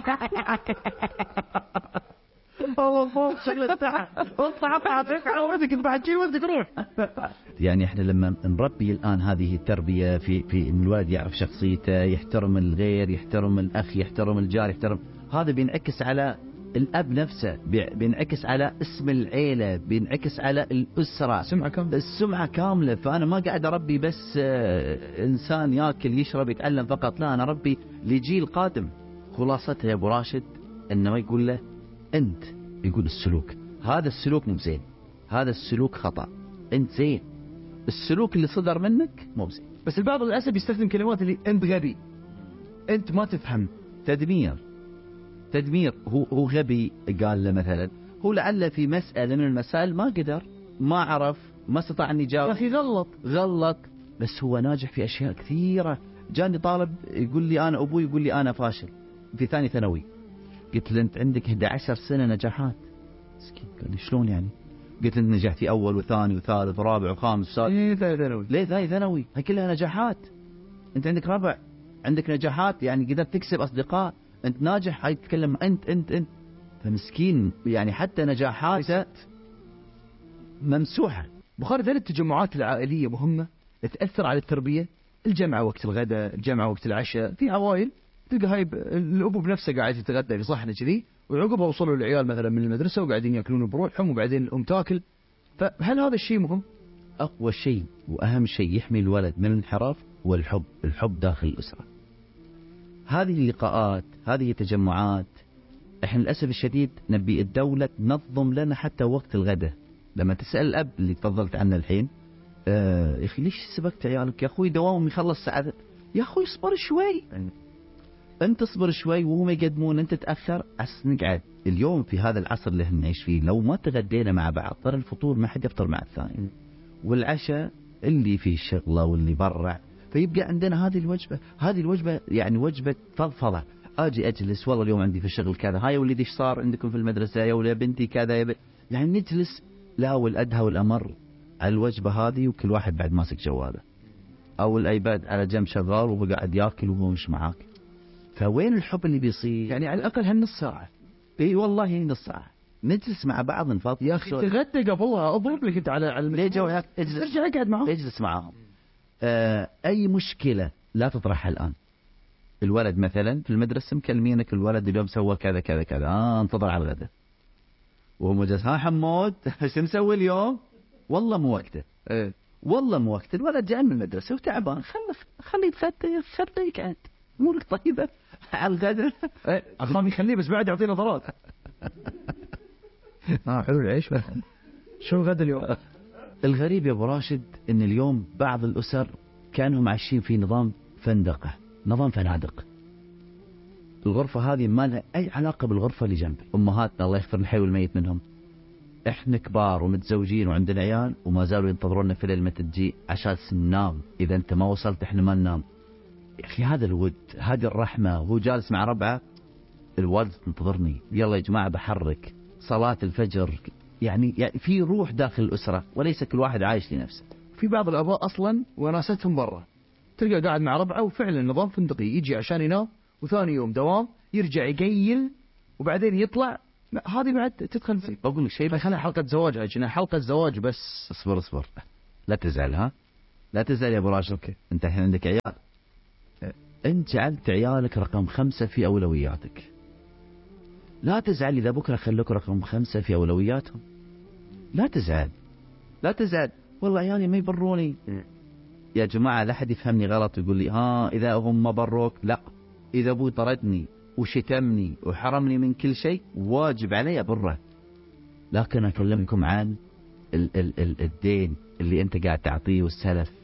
والله شكله تحت وطلع طلعتك على ولدك بعد شيء ولدك روح. يعني احنا لما نربي الان هذه التربيه في في ان الولد يعرف شخصيته، يحترم الغير، يحترم الاخ، يحترم الجار، يحترم، هذا بينعكس على الأب نفسه، بينعكس على اسم العيلة، بينعكس على الأسرة، سمعة كاملة. السمعة كاملة. فأنا ما قاعد أربي بس إنسان يأكل يشرب يتعلم فقط، لا، أنا أربي لجيل قادم. خلاصتها يا أبو راشد إنه ما يقول له أنت، يقول السلوك، هذا السلوك مو زين، هذا السلوك خطأ، أنت زين، السلوك اللي صدر منك مو زين. بس البعض للأسف يستخدم كلمات اللي أنت غبي، أنت ما تفهم. تدمير تدمير. هو هو غبي، قال له مثلا، هو لعله في مسألة من المسائل ما قدر، ما عرف، ما استطاع أن يجاوب. يا أخي غلط غلط، بس هو ناجح في أشياء كثيرة. جاني طالب يقول لي أنا أبوي يقول لي أنا فاشل في ثاني ثانوي. قلت له أنت عندك إحدى عشرة سنة نجاحات. مسكين قال لي شلون يعني؟ قلت له نجحت في أول وثاني وثالث ورابع وخامس وسادس. ليه ثاني ثانوي؟ ليه ثاني ثانوي؟ هاي كلها نجاحات. أنت عندك ربع، عندك نجاحات، يعني قدرت تكسب أصدقاء، أنت ناجح. هاي تتكلم أنت أنت أنت فمسكين، يعني حتى نجاحاته ممسوحة. بخاري، ذلك التجمعات العائلية مهمة، تأثر على التربية. الجمعة وقت الغداء، الجمعة وقت العشاء، في عوائل تلقى هاي الأبو بنفسه قاعد يتغدى في صحنه كذي، وعقبها وصلوا العيال مثلا من المدرسة وقاعدين يأكلون بروحهم، وبعدين الأم تاكل. فهل هذا الشيء مهم؟ أقوى شيء وأهم شيء يحمي الولد من الانحراف هو الحب، الحب داخل الأسرة. هذه اللقاءات، هذه التجمعات، احنا للأسف الشديد نبي الدولة تنظم لنا حتى وقت الغداء. لما تسأل الأب اللي تفضلت عنه الحين، آه يا أخي ليش سبقت عيالك؟ يا أخوي دوامهم يخلص ساعة. يا أخوي اصبر شوي، أنت اصبر شوي وهم يقدمون، أنت تأخر عس نقعد. اليوم في هذا العصر اللي احنا نعيش فيه، لو ما تغدينا مع بعض ترى الفطور ما حد يفطر مع الثاني، والعشاء اللي فيه شغله واللي برع، فيبقى عندنا هذه الوجبة. هذه الوجبة يعني وجبة فضفضة. أجي أجلس، والله اليوم عندي في الشغل كذا، هاي ولدي ايش صار عندكم في المدرسة، يا ولد بنتي كذا، يا ب... يعني نجلس. لا، والأدهى والأمر على الوجبة هذه وكل واحد بعد ماسك جواله أو الأيباد على جنب شغال وقاعد ياكل وهو مش معاك. فوين الحب اللي بيصير؟ يعني على الأقل هالنص ساعة. اي والله نص ساعة نجلس مع بعض نفضل. يا أخي تغدى قبلها، أضرب لك أنت على على ليه جوك، اجلس ارجع اقعد معهم، اجلس معهم. آه أي مشكلة لا تطرحها الآن. الولد مثلا في المدرسة مكلمينك، الولد اليوم سوى كذا كذا كذا، آه انتظر على الغداء، وهو مجلس، ها حمود ايش مسوي اليوم؟ والله مو وقته. ايه والله مو وقته، الولد جاي من المدرسة وتعبان، خله خليه يتغدى، خليه يقعد، امورك طيبة على الغداء. ايه اخاف يخليه بس بعد يعطيه نظرات. اه حلو العيش. شو غدا اليوم؟ الغريب يا ابو راشد ان اليوم بعض الاسر كانوا عايشين في نظام فندقة، نظام فنادق. الغرفة هذه ما لها اي علاقة بالغرفة اللي جنب. امهاتنا الله يغفر الحي والميت منهم، احنا كبار ومتزوجين وعندنا عيال وما زالوا ينتظرونا في ليل متى تجي عشان ننام، اذا انت ما وصلت احنا ما ننام. يا اخي هذا الود، هذه الرحمة. وهو جالس مع ربعه، الوالد تنتظرني، يلا يا جماعة بحرك صلاة الفجر. يعني, يعني في روح داخل الأسرة، وليس كل واحد عايش لنفسه. في بعض الآباء أصلا وناستهم برا، تلقى قاعد مع ربعه وفعلا نظام فندقي، يجي عشان ينام وثاني يوم دوام، يرجع يقيل وبعدين يطلع لا هذه بعد تدخل في بقول لك شيء بس. خلينا حلقة زواج عجنا حلقة زواج بس. اصبر اصبر لا تزعل ها لا تزعل يا ابو راشد. اوكي. انت الحين عندك عيال، انت جعلت عيالك رقم خمسة في اولوياتك. لا تزعل اذا بكره خلوك رقم خمسة في اولوياتهم. لا تزعل لا تزعل والله عيالي ما يبروني. يا جماعة لا حد يفهمني غلط ويقول لي ها إذا هم ما بروك. لا، إذا أبوي طردني وشتمني وحرمني من كل شيء واجب علي أبره. لكن أكلمكم عن ال ال ال الدين اللي أنت قاعد تعطيه والسلف.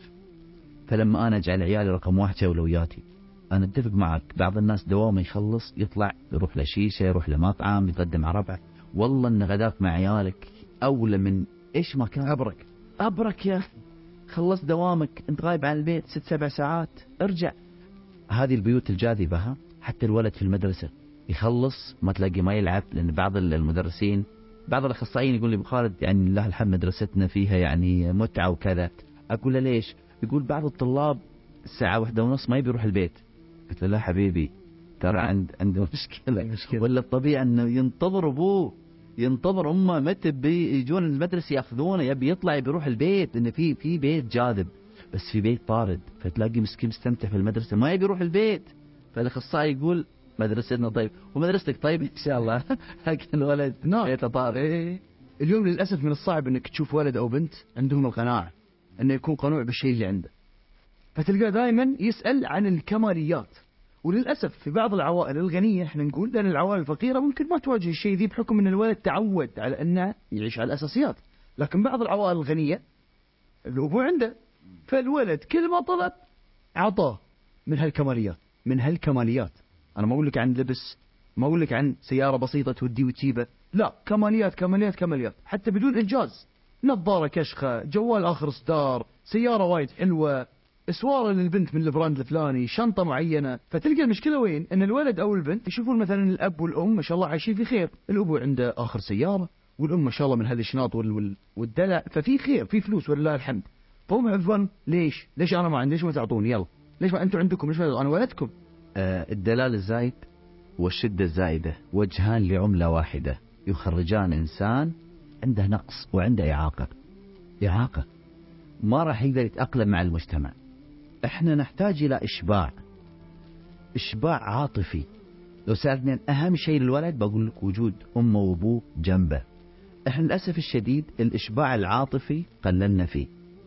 فلما أنا أجعل عيالي رقم واحد في أولوياتي، أنا أتفق معك. بعض الناس دوامه يخلص يطلع يروح لشيشة يروح لمطعم يقدم على ربعه. والله إن غداك مع عيالك أولى من إيش ما كان. أبرك أبرك يا أخي. خلص دوامك أنت غايب عن البيت ست سبع ساعات ارجع. هذه البيوت الجاذبة ها. حتى الولد في المدرسة يخلص ما تلاقي ما يلعب، لأن بعض المدرسين بعض الأخصائيين يقول لي أبو خالد يعني لله الحمد مدرستنا فيها يعني متعة وكذا. أقول له ليش؟ يقول بعض الطلاب الساعة واحدة ونص ما يبي يروح البيت. قلت له لا حبيبي ترى عند عنده مشكلة. مشكلة. ولا الطبيعي أنه ينتظر أبوه ينتظر أمه متى بيجون المدرسة يأخذونه يبي يطلع يبي يروح البيت، لأن في في بيت جاذب بس في بيت طارد. فتلاقي مسكين مستمتع في المدرسة ما يبي يروح البيت. فالأخصائي يقول مدرستنا طيب ومدرستك طيب إن شاء الله. لكن الولد بيته طارد. إيه. اليوم للأسف من الصعب أنك تشوف ولد أو بنت عندهم القناعة أنه يكون قنوع بالشيء اللي عنده، فتلقاه دائما يسأل عن الكماليات. وللأسف في بعض العوائل الغنية احنا نقول، لأن العوائل الفقيرة ممكن ما تواجه الشيء ذي بحكم أن الولد تعود على أنه يعيش على الأساسيات. لكن بعض العوائل الغنية الأبو عنده، فالولد كل ما طلب عطاه من هالكماليات من هالكماليات. أنا ما أقول لك عن لبس، ما أقول لك عن سيارة بسيطة تودي وتجيبه، لا كماليات كماليات كماليات حتى بدون إنجاز. نظارة كشخة، جوال آخر إصدار، سيارة وايد حلوة، اسواره للبنت من البراند الفلاني، شنطه معينه. فتلقى المشكله وين؟ ان الولد او البنت يشوفون مثلا الاب والام ما شاء الله عايشين في خير، الابو عنده اخر سياره والام ما شاء الله من هذه الشناط والدلع، ففي خير في فلوس ولله الحمد. فهم يعرفون ليش؟ ليش انا ما عندي؟ ليش ما تعطوني؟ يلا ليش ما انتم عندكم؟ ليش ما انا ولدكم؟ آه الدلال الزايد والشده الزايده وجهان لعمله واحده يخرجان انسان عنده نقص وعنده اعاقه. اعاقه ما راح يقدر يتاقلم مع المجتمع. احنا نحتاج الى اشباع اشباع عاطفي. لو سألتني اهم شيء للولد بقول لك وجود امه وابوه جنبه. احنا للاسف الشديد الاشباع العاطفي قللنا فيه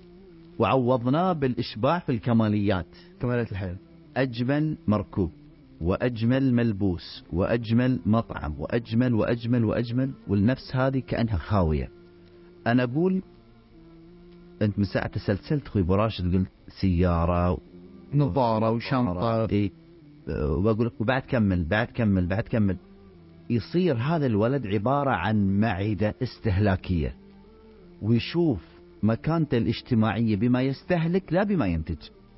وعوضناه بالاشباع في الكماليات. كماليات الحياة، اجمل مركوب واجمل ملبوس واجمل مطعم واجمل واجمل واجمل والنفس هذه كانها خاويه. انا اقول انت من ساعه تسلسلت اخوي ابو راشد قلت سياره نظاره وشنطه. اي وبقول لك وبعد كمل بعد كمل بعد كمل. يصير هذا الولد عباره عن معده استهلاكيه ويشوف مكانته الاجتماعيه بما يستهلك لا بما ينتج.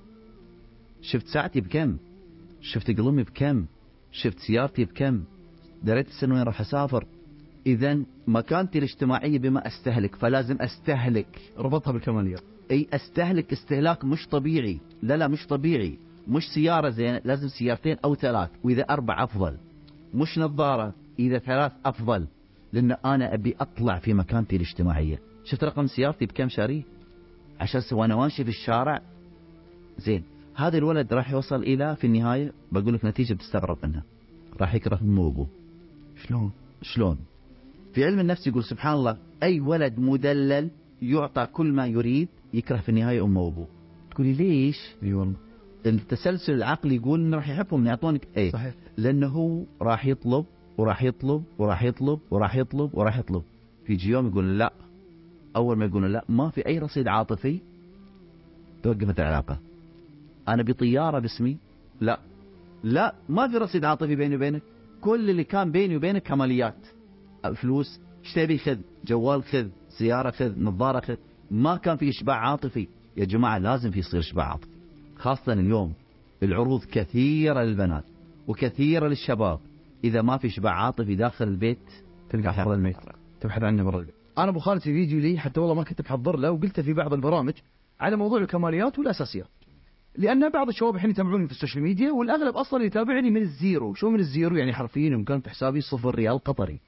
شفت ساعتي بكم؟ شفت قلمي بكم؟ شفت سيارتي بكم؟ دريت السنة وين راح اسافر؟ اذا مكانتي الاجتماعيه بما استهلك فلازم استهلك. ربطها بالكماليات. اي استهلك استهلاك مش طبيعي. لا لا مش طبيعي. مش سياره زين لازم سيارتين او ثلاث واذا اربع افضل. مش نظاره اذا ثلاث افضل. لان انا ابي اطلع في مكانتي الاجتماعيه. شفت رقم سيارتي بكم شاريه؟ عشان وانا ماشي في الشارع زين. هذا الولد راح يوصل الى في النهايه بقول لك نتيجه بتستغرب منها. راح يكره امه وابوه. شلون؟ شلون؟ في علم النفس يقول سبحان الله اي ولد مدلل يعطى كل ما يريد يكره في النهايه امه وابوه. تقولي ليش؟ اي والله التسلسل العقلي يقول انه راح يحبهم يعطونك اي صحيح. لانه هو راح يطلب وراح يطلب وراح يطلب وراح يطلب وراح يطلب. في يوم يقول لا. اول ما يقولون لا ما في اي رصيد عاطفي توقفت العلاقه. انا بطياره باسمي لا لا ما في رصيد عاطفي بيني وبينك. كل اللي كان بيني وبينك كماليات. فلوس ايش تبي خذ، جوال خذ، سياره خذ، نظاره خذ. ما كان في اشباع عاطفي. يا جماعه لازم في يصير اشباع عاطفي خاصه اليوم العروض كثيره للبنات وكثيره للشباب. اذا ما في اشباع عاطفي داخل البيت تلقى حر الميت تبحث عنه برا البيت. انا ابو خالد في فيديو لي حتى والله ما كنت محضر له وقلته في بعض البرامج على موضوع الكماليات والاساسيات. لان بعض الشباب الحين يتابعوني في السوشيال ميديا والاغلب اصلا يتابعني من الزيرو. شو من الزيرو؟ يعني حرفيا يوم كان في حسابي صفر ريال قطري.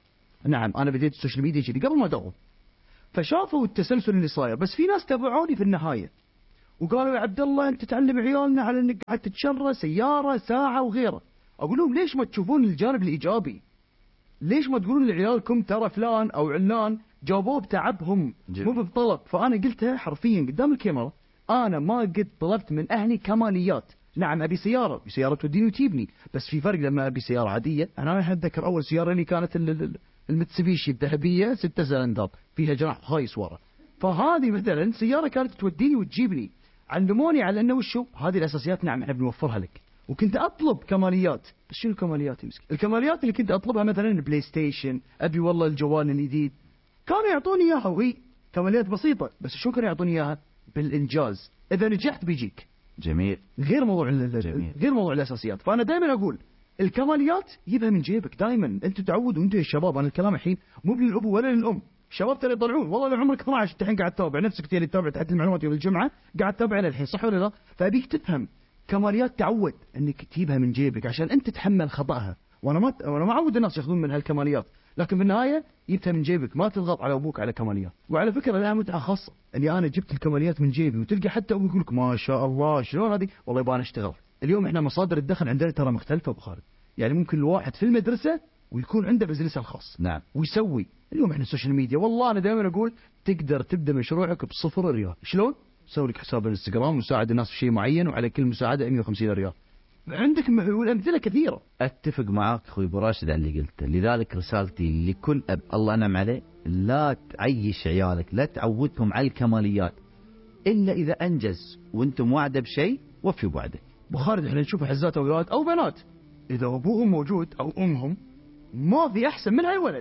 نعم أنا بديت السوشيال ميديا كذي قبل ما أدور، فشافوا التسلسل اللي صاير. بس في ناس تابعوني في النهاية وقالوا يا عبد الله أنت تعلم عيالنا على إنك قاعد تتشرى سيارة ساعة وغيره. أقول لهم ليش ما تشوفون الجانب الإيجابي؟ ليش ما تقولون لعيالكم ترى فلان أو علان جابوه بتعبهم مو بطلب؟ فأنا قلتها حرفيا قدام الكاميرا، أنا ما قد طلبت من أهلي كماليات. نعم أبي سيارة، سيارة توديني وتجيبني، بس في فرق لما أبي سيارة عادية. أنا أتذكر أول سيارة لي كانت المتسوبيشي الذهبية ستة سلندر فيها جناح خايس ورا، فهذه مثلا سيارة كانت توديني وتجيبني. علموني على أنه وشو هذه الأساسيات، نعم إحنا بنوفرها لك. وكنت أطلب كماليات، بس شنو الكماليات يا مسكين؟ الكماليات اللي كنت أطلبها مثلا البلاي ستيشن، أبي والله الجوال الجديد، كانوا يعطوني إياها وهي كماليات بسيطة، بس شو كانوا يعطوني إياها؟ بالإنجاز، إذا نجحت بيجيك. جميل. غير موضوع جميل. غير موضوع الأساسيات. فأنا دائما أقول الكماليات جيبها من جيبك دائما. أنتوا تعودوا أنتوا يا الشباب، أنا الكلام الحين مو للأبو ولا للأم، الشباب ترى يطلعون والله لو عمرك اثنا عشر أنت الحين قاعد تتابع نفسك اللي تتابع تحت المعلومات يوم الجمعة، قاعد تتابع الحين صح ولا لا؟ فأبيك تفهم كماليات، تعود انك تجيبها من جيبك عشان انت تتحمل خطأها. وانا ما وانا ما اعود الناس ياخذون من هالكماليات، لكن بالنهايه جبتها من جيبك، ما تضغط على ابوك على كماليات. وعلى فكره لها متعه خاصه اني انا جبت الكماليات من جيبي، وتلقى حتى ابوك يقول لك ما شاء الله شلون هذه، والله يبغى انا اشتغل. اليوم احنا مصادر الدخل عندنا ترى مختلفه ابو خالد، يعني ممكن الواحد في المدرسه ويكون عنده بزنسه الخاص. نعم. ويسوي اليوم احنا السوشيال ميديا، والله انا دائما اقول تقدر تبدا مشروعك بصفر ريال. شلون؟ سوي لك حساب الانستغرام وساعد الناس في شيء معين، وعلى كل مساعده مئة وخمسين ريال. عندك امثله كثيره. اتفق معك اخوي ابو راشد على اللي قلته، لذلك رسالتي لكل اب الله انعم عليه، لا تعيش عيالك، لا تعودهم على الكماليات، الا اذا انجز وانتم واعده بشيء وفي بوعده. ابو خالد احنا نشوف حزات اولاد او بنات اذا ابوهم موجود او امهم ما في احسن من هالولد،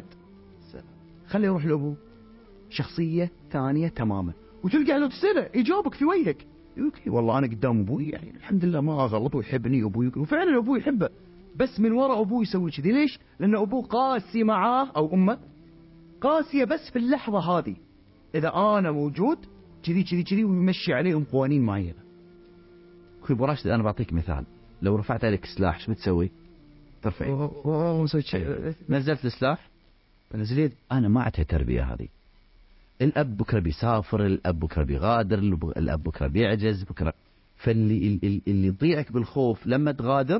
خليه يروح لابوه، شخصيه ثانيه تماما. وتلقى له تساله يجاوبك في وجهك، يقول والله انا قدام ابوي يعني الحمد لله ما اغلط ويحبني ابوي، وفعلا ابوي يحبه، بس من وراء ابوي يسوي كذي. ليش؟ لان ابوه قاسي معاه او امه قاسيه بس في اللحظه هذه، اذا انا موجود كذي كذي كذي، ويمشي عليهم قوانين معينه. اخوي ابو راشد انا بعطيك مثال، لو رفعت عليك سلاح شو بتسوي؟ ترفعي. والله ما سويت شيء. نزلت السلاح بنزل يدي. انا ما عندي تربيه هذه. الاب بكره بيسافر، الاب بكره بيغادر، الاب بكره بيعجز بكره، فاللي اللي يضيعك بالخوف لما تغادر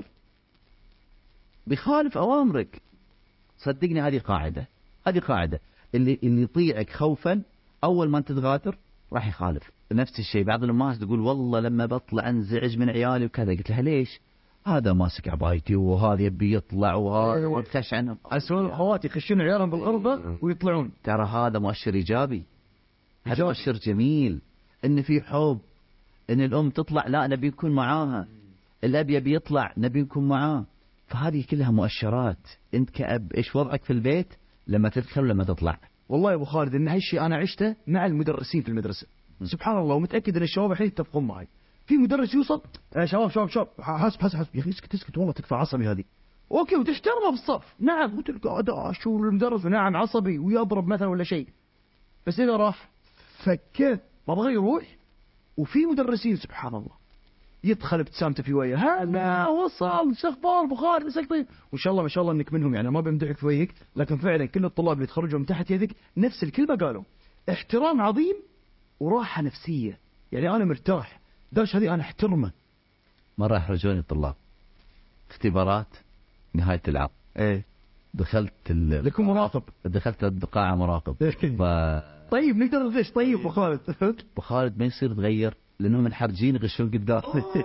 بيخالف اوامرك. صدقني هذه قاعده، هذه قاعده، اللي اللي يطيعك خوفا اول ما انت تغادر راح يخالف. نفس الشيء بعض الناس تقول والله لما بطلع انزعج من عيالي وكذا، قلت لها ليش؟ هذا ماسك عبايتي وهذا يبي يطلع وهذا وتخش عنه. اسوء خواتي يخشون عيالهم بالغربه ويطلعون. ترى هذا مؤشر ايجابي، هذا مؤشر جميل، ان في حب، ان الام تطلع لا نبي نكون معاها، الاب يبي يطلع نبي نكون معاه. فهذه كلها مؤشرات. انت كأب ايش وضعك في البيت لما تدخل ولما تطلع؟ والله يا ابو خالد ان هالشيء انا عشته مع المدرسين في المدرسه. م. سبحان الله، ومتاكد ان الشباب الحين يتفقون معي. في مدرس يوصل يا شباب شباب شباب حسب حسب حسب يا اخي اسكت اسكت والله تكفى عصبي هذه. اوكي وتحترمه في الصف، نعم، وتلقى اداء شو المدرس ونعم عصبي ويضرب مثلا ولا شيء، بس اذا راح فكيت ما بغى يروح. وفي مدرسين سبحان الله يدخل ابتسامته في وجهه، هلا وصل شو اخبار ابو خالد مساك طيب، وان شاء الله ما شاء الله انك منهم، يعني ما بمدحك في وجهك، لكن فعلا كل الطلاب اللي تخرجوا من تحت يدك نفس الكلمه قالوا، احترام عظيم وراحه نفسيه، يعني انا مرتاح داش هذه انا احترمه. مره احرجوني الطلاب اختبارات نهايه العام، ايه دخلت ال... لكم مراقب، دخلت القاعه مراقب. ف... طيب نقدر ندش. طيب ابو خالد ابو خالد ما يصير تغير لانهم الحرجين يغشون قدام.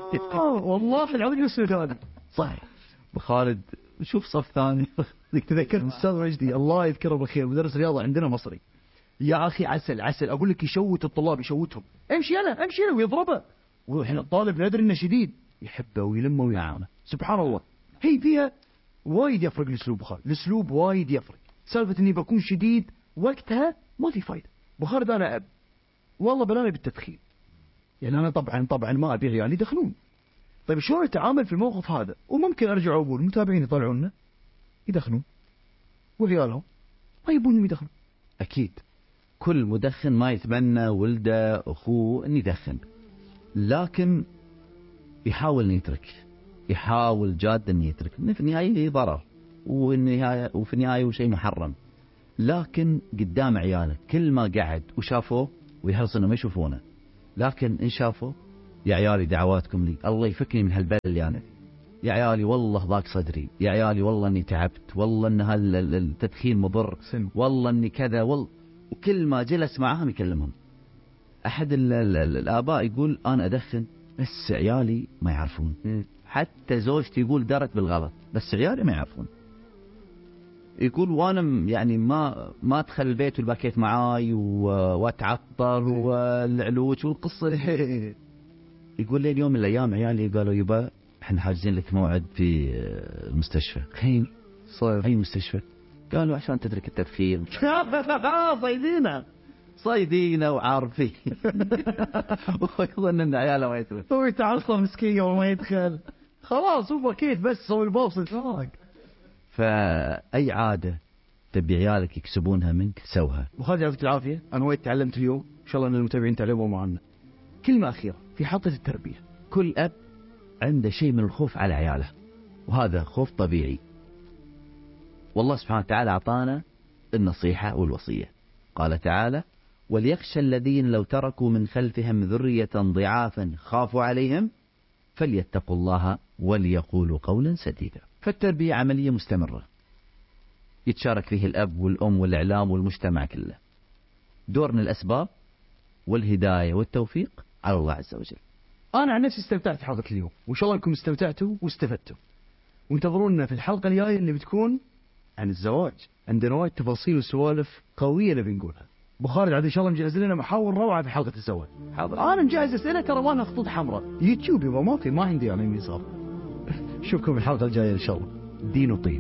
والله العظيم يصير هذا صح. ابو خالد شوف صف ثاني. تذكرت الاستاذ مجدي الله يذكره بالخير، مدرس رياضه عندنا مصري، يا اخي عسل عسل، اقول لك يشوت الطلاب يشوتهم، امشي يلا امشي يلا، ويضربه. والحين الطالب ندري انه شديد يحبه ويلمه ويعاونه. سبحان الله، هي فيها وايد يفرق الاسلوب. خالد الاسلوب وايد يفرق. سالفه اني بكون شديد وقتها ما في فايده. ابو خالد انا اب والله بلاني بالتدخين، يعني انا طبعا طبعا ما ابي عيالي يدخنون. طيب شلون اتعامل في الموقف هذا؟ وممكن ارجع واقول المتابعين يطلعون لنا يدخنون وعيالهم ما يبون يدخنون. اكيد كل مدخن ما يتمنى ولده اخوه ان يدخن، لكن يحاول ان يترك، يحاول جادا ان يترك، في النهايه هي ضرر، والنهايه وفي النهايه هو شيء محرم. لكن قدام عياله كل ما قعد وشافوه ويحرص انه ما يشوفونه، لكن ان شافوه يا عيالي دعواتكم لي، الله يفكني من هالبلد اللي انا، يا عيالي والله ضاق صدري، يا عيالي والله اني تعبت، والله ان هالتدخين مضر، والله اني كذا، والله. وكل ما جلس معهم يكلمهم. احد ال ال ال الاباء يقول انا ادخن بس عيالي ما يعرفون، حتى زوجتي يقول درت بالغلط بس عيالي ما يعرفون. يقول وانا يعني ما ما ادخل البيت والباكيت معاي واتعطر والعلوش والقصه. يقول لي اليوم من الايام عيالي قالوا يبا احنا حاجزين لك موعد في المستشفى. خير صاير اي مستشفى؟ قالوا عشان تدرك التدخين. صيدينا صيدينا وعارفين. ويظن ان عياله ما يدخل، هو يتعصب مسكين وما يدخل، خلاص هو باكيت بس سوي البوصل فراق. فاي عاده تبي عيالك يكسبونها منك سوها. وخالد يعطيك العافيه، انا وين تعلمت اليوم، ان شاء الله ان المتابعين تعلموا معنا. كلمه اخيره في حلقه التربيه، كل اب عنده شيء من الخوف على عياله، وهذا خوف طبيعي. والله سبحانه وتعالى أعطانا النصيحة والوصية. قال تعالى وليخشى الذين لو تركوا من خلفهم ذرية ضعافا خافوا عليهم فليتقوا الله وليقولوا قولا سديدا. فالتربية عملية مستمرة يتشارك فيه الأب والأم والإعلام والمجتمع كله. دورنا الأسباب والهداية والتوفيق على الله عز وجل. أنا عن نفسي استمتعت في حلقة اليوم، وإن شاء الله أنكم استمتعتوا واستفدتوا. وانتظرونا في الحلقة الجاية اللي بتكون عن الزواج. عندنا وايد تفاصيل وسوالف قوية اللي بنقولها. أبو خالد عاد إن شاء الله مجهز لنا محاور روعة في حلقة الزواج. حاضر. أنا مجهز أسئلة ترى ما لها خطوط حمراء. يوتيوب يبغى ما في ما عندي يعني يسار. نشوفكم في الحلقة الجاية إن شاء الله. دين وطين.